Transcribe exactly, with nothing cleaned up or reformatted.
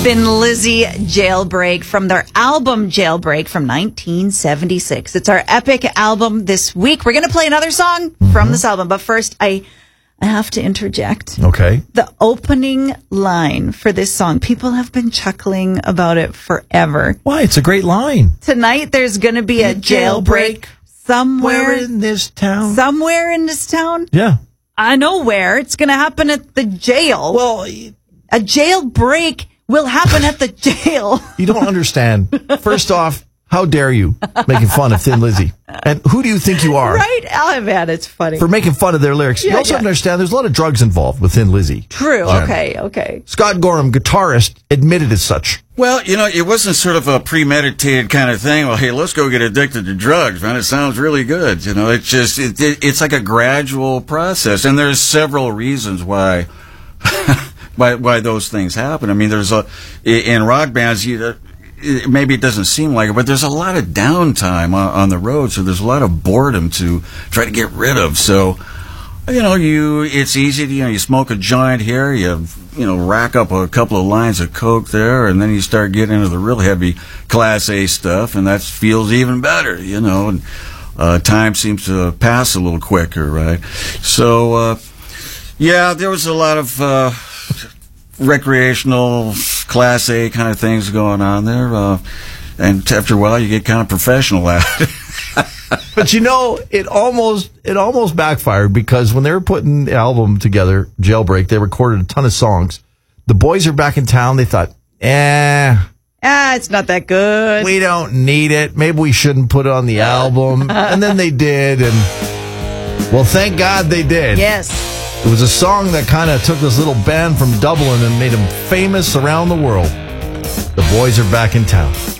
Thin Lizzy, Jailbreak, from their album Jailbreak from nineteen seventy-six. It's our epic album this week. We're going to play another song mm-hmm. from this album, but first I I have to interject. Okay. The opening line for this song, people have been chuckling about it forever. Why? It's a great line. Tonight there's going to be a jailbreak, jailbreak somewhere where in this town. Somewhere in this town? Yeah. I know where. It's going to happen at the jail. Well, a jailbreak will happen at the jail. You don't understand. First off, how dare you making fun of Thin Lizzy? And who do you think you are? Right? Oh, man, it's funny. For making fun of their lyrics. Yeah, you also yeah. have to understand there's a lot of drugs involved with Thin Lizzy. True. Jen. Okay, okay. Scott Gorham, guitarist, admitted as such. Well, you know, it wasn't sort of a premeditated kind of thing. Well, hey, let's go get addicted to drugs, man. It sounds really good. You know, it's just, it, it, it's like a gradual process. And there's several reasons why, why, why those things happen. I mean, there's a, in rock bands, you, it, maybe it doesn't seem like it, but there's a lot of downtime on, on the road. So there's a lot of boredom to try to get rid of. So, you know, you, it's easy to, you know, you smoke a joint here, you, you know, rack up a couple of lines of coke there, and then you start getting into the real heavy Class A stuff, and that feels even better, you know, and uh, time seems to pass a little quicker, right? So, uh, yeah, there was a lot of uh, recreational Class A kind of things going on there, uh, and after a while you get kind of professional at it. But you know, it almost it almost backfired, because when they were putting the album together, Jailbreak, they recorded a ton of songs. The boys are back in town. They thought, eh, ah, it's not that good. We don't need it. Maybe we shouldn't put it on the album. And then they did, and well, thank God they did. Yes. It was a song that kind of took this little band from Dublin and made them famous around the world. The boys are back in town.